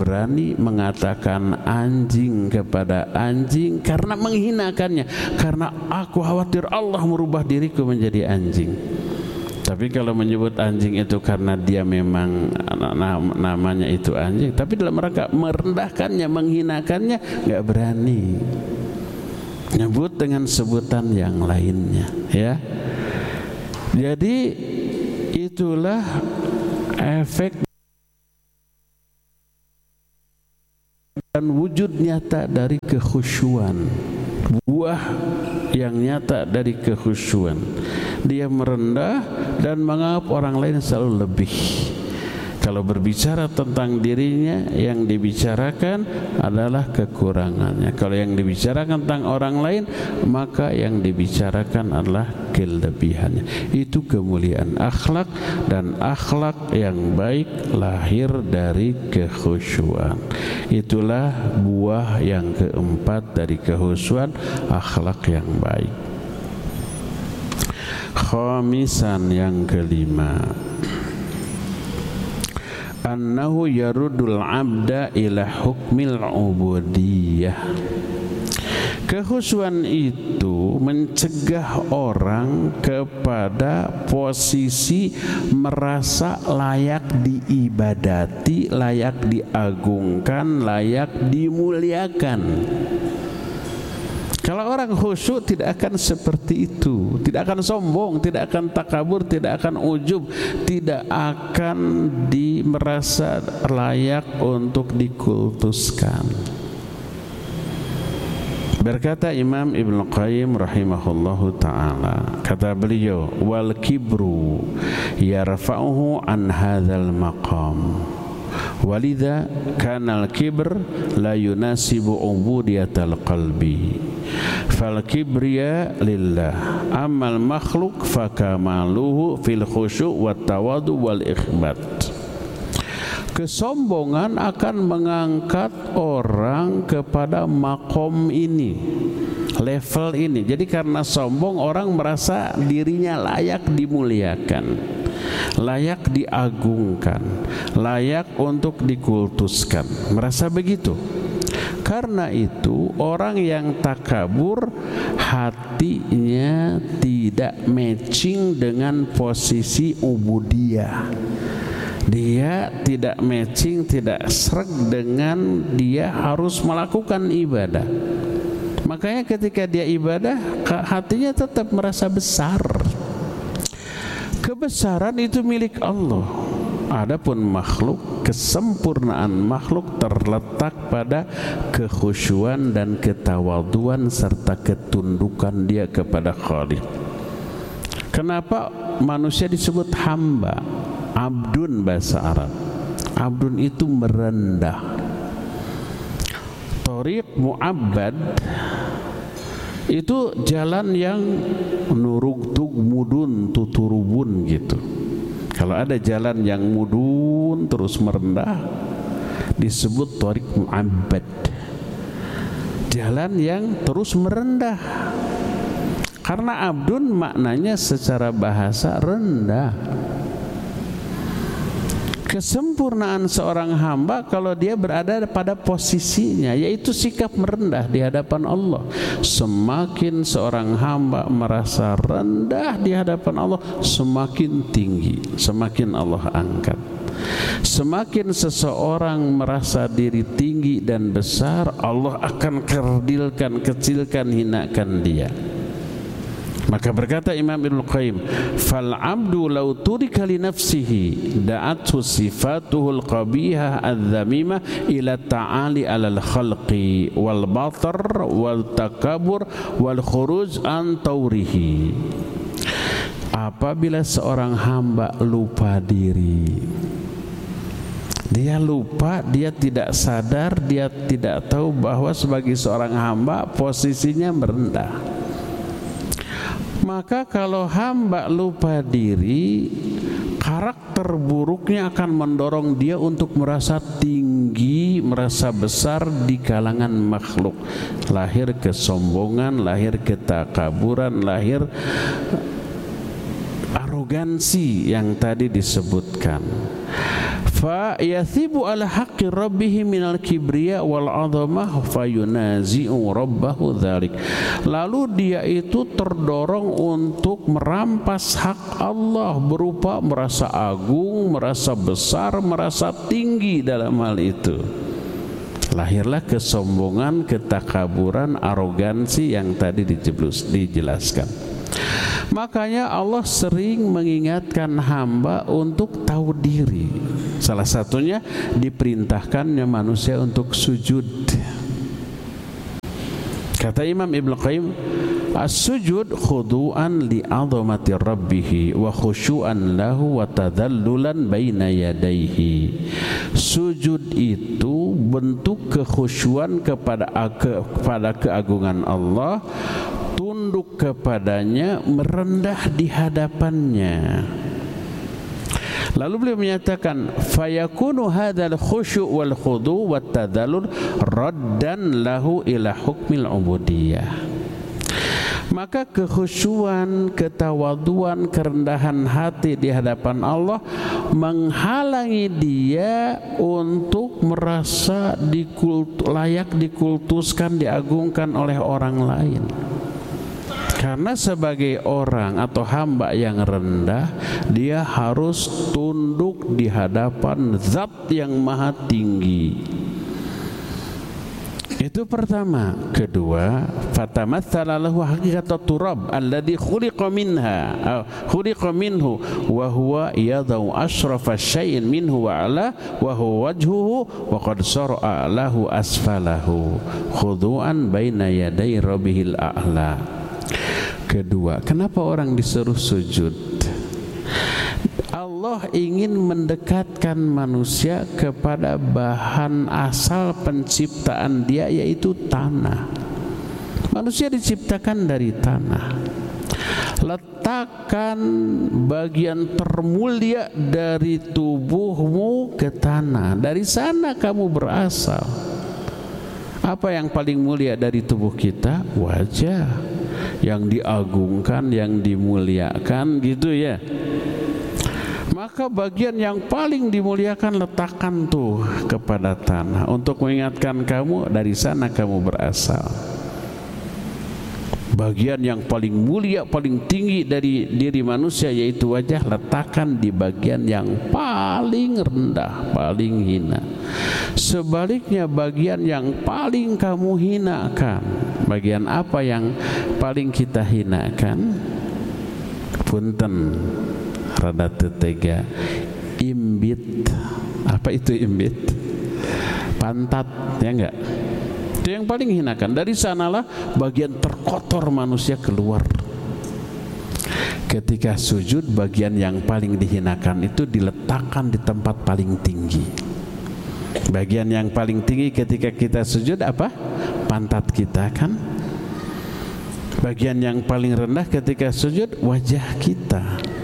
berani mengatakan anjing kepada anjing karena menghinakannya, karena aku khawatir Allah merubah diriku menjadi anjing. Tapi kalau menyebut anjing itu karena dia memang namanya itu anjing, tapi dalam rangka merendahkannya, menghinakannya, nggak berani. Nyebut dengan sebutan yang lainnya, ya. Jadi itulah efek dan wujud nyata dari kekhusyuan, buah yang nyata dari kekhusyuan. Dia merendah dan menganggap orang lain selalu lebih. Kalau berbicara tentang dirinya, yang dibicarakan adalah kekurangannya. Kalau yang dibicarakan tentang orang lain, maka yang dibicarakan adalah kelebihannya. Itu kemuliaan akhlak, dan akhlak yang baik lahir dari kekhusyuan. Itulah buah yang keempat dari kekhusyuan, akhlak yang baik. Khamisan, yang kelima, annahu yarudul abda ila hukmil ubudiyah. Kekhusyuan itu mencegah orang kepada posisi merasa layak diibadati, layak diagungkan, layak dimuliakan. Kalau orang khusyuk tidak akan seperti itu, tidak akan sombong, tidak akan takabur, tidak akan ujub, tidak akan merasa layak untuk dikultuskan. Berkata Imam Ibn Qayyim rahimahullahu ta'ala, kata beliau, wal kibru yarfa'uhu an hadzal maqam. Walidha kana al-kibr la yunasibu ubudiyatal qalbi fal kibriya lillah ammal makhluk fakamaluhu fil khusyu' wat tawadu wal ikhbat. Kesombongan akan mengangkat orang kepada makom ini, level ini. Jadi karena sombong orang merasa dirinya layak dimuliakan, layak diagungkan, layak untuk dikultuskan, merasa begitu. Karena itu orang yang takabur hatinya tidak matching dengan posisi ubudiyah. Dia tidak matching, tidak sreg dengan dia harus melakukan ibadah. Makanya ketika dia ibadah, hatinya tetap merasa besar. Kebesaran itu milik Allah. Adapun makhluk, kesempurnaan makhluk terletak pada kekhusyuan dan ketawaduan serta ketundukan dia kepada Khaliq. Kenapa manusia disebut hamba? Abdun bahasa Arab. Abdun itu merendah. Thoriq mu'abbad itu jalan yang nurugtug mudun tuturubun gitu. Kalau ada jalan yang mudun terus merendah disebut thoriq mu'abbad. Jalan yang terus merendah. Karena abdun maknanya secara bahasa rendah. Kesempurnaan seorang hamba kalau dia berada pada posisinya, yaitu sikap merendah di hadapan Allah. Semakin seorang hamba merasa rendah di hadapan Allah, semakin tinggi, semakin Allah angkat. Semakin seseorang merasa diri tinggi dan besar, Allah akan kerdilkan, kecilkan, hinakan dia. Maka berkata Imam Ibn Qayyim, fal abdu law turika li nafsihi da'athu sifatuhul qabihah adz-dzamimah ila ta'ali 'alal khalqi wal batar wal takabur wal khuruj an taurihi. Apabila seorang hamba lupa diri, dia lupa, dia tidak sadar, dia tidak tahu bahwa sebagai seorang hamba posisinya merendah. Maka kalau hamba lupa diri, karakter buruknya akan mendorong dia untuk merasa tinggi, merasa besar di kalangan makhluk. Lahir kesombongan, lahir ketakaburan, lahir arogansi yang tadi disebutkan. fa yathibu ala haqqi rabbih minal kibriya wal 'azamah fayunazi'u rabbahu dzalik. Lalu dia itu terdorong untuk merampas hak Allah berupa merasa agung, merasa besar, merasa tinggi dalam hal itu. Lahirlah kesombongan, ketakaburan, arogansi yang tadi dijelaskan. Makanya Allah sering mengingatkan hamba untuk tahu diri. Salah satunya diperintahkannya manusia untuk sujud. Kata Imam Ibnu Qayyim, as-sujud khudu'an li'azamati rabbih wa khusyu'an lahu wa tadhallulan baina yadayhi. Sujud itu bentuk kekhusyuan kepada keagungan Allah, tunduk kepadanya, merendah di hadapannya. Lalu beliau menyatakan fayakunu hadzal khusyu' wal khudu' wat tadallul raddan lahu ila hukmil ubudiyah. Maka kekhusyuan, ketawaduan, kerendahan hati di hadapan Allah menghalangi dia untuk merasa layak dikultuskan, diagungkan oleh orang lain. Karena sebagai orang atau hamba yang rendah, dia harus tunduk di hadapan zat yang maha tinggi. Itu pertama. Kedua, fatamatsala lahu haqiqatat turab alladhi khuliqa minhu wa huwa yadau asrafa syai'in minhu wa ala wa huwa wajhuhu wa qad sar'a lahu asfalahu khudu'an baina yaday rabbihil a'la. Kedua, kenapa orang disuruh sujud? Allah ingin mendekatkan manusia kepada bahan asal penciptaan dia, yaitu tanah. Manusia diciptakan dari tanah. Letakkan bagian termulia dari tubuhmu ke tanah. Dari sana kamu berasal. Apa yang paling mulia dari tubuh kita? Wajah. Yang diagungkan, yang dimuliakan, gitu ya. Maka bagian yang paling dimuliakan letakkan tuh kepada tanah untuk mengingatkan kamu dari sana kamu berasal. Bagian yang paling mulia, paling tinggi dari diri manusia yaitu wajah, letakkan di bagian yang paling rendah, paling hina. Sebaliknya bagian yang paling kamu hinakan, bagian apa yang paling kita hinakan? Punten, rada tetega, imbit. Apa itu imbit? Pantat, ya enggak? Itu yang paling hinakan. Dari sanalah bagian terkotor manusia keluar. Ketika sujud, bagian yang paling dihinakan itu diletakkan di tempat paling tinggi. Bagian yang paling tinggi ketika kita sujud apa? Pantat kita, kan? Bagian yang paling rendah ketika sujud wajah kita.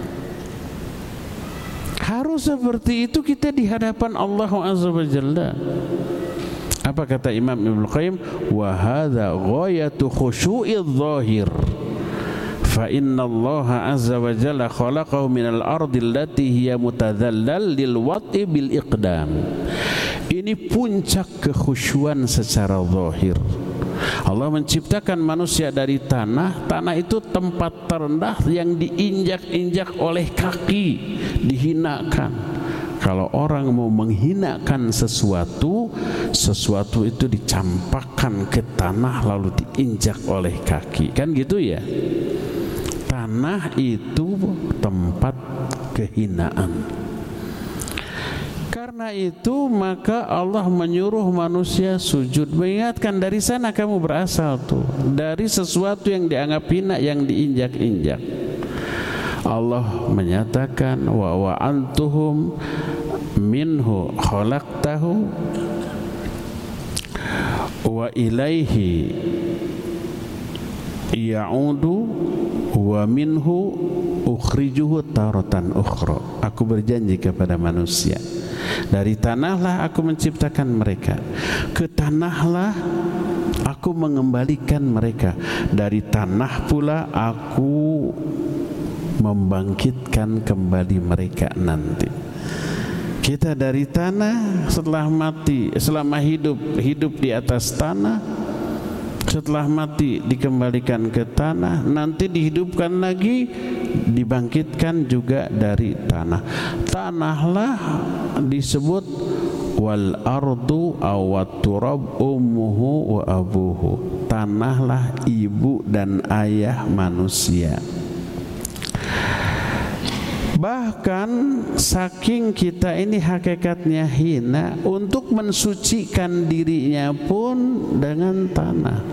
Harus seperti itu kita di hadapan Allah Azza wa Jalla. Apa kata Imam Ibnu Qayyim? Wa hadza ghayatu khusyu'idz zahir. Fa inna Allah Azza wa Jalla khalaqahu minal ardi allati hiya mutadhallal lil wat'i bil iqdam. Ini puncak kekhusyuan secara zahir. Allah menciptakan manusia dari tanah. Tanah itu tempat terendah yang diinjak-injak oleh kaki, dihinakan. Kalau orang mau menghinakan sesuatu, sesuatu itu dicampakkan ke tanah lalu diinjak oleh kaki. Kan gitu ya? Tanah itu tempat kehinaan. Karena itu maka Allah menyuruh manusia sujud, mengingatkan dari sana kamu berasal tuh, dari sesuatu yang dianggap hina, yang diinjak-injak. Allah menyatakan wa antuhum minhu khalaqtahu wa ilaihi ya'udu wa minhu ukhrijuhu taratan ukhra. Aku berjanji kepada manusia, dari tanahlah aku menciptakan mereka, ke tanahlah aku mengembalikan mereka, dari tanah pula aku membangkitkan kembali mereka nanti. Kita dari tanah, setelah mati, selama hidup di atas tanah, setelah mati dikembalikan ke tanah, nanti dihidupkan lagi, dibangkitkan juga dari tanah. Tanahlah disebut wal ardu awat turab ummuhu wa abuhu. Tanahlah ibu dan ayah manusia. Bahkan saking kita ini hakikatnya hina, untuk mensucikan dirinya pun dengan tanah.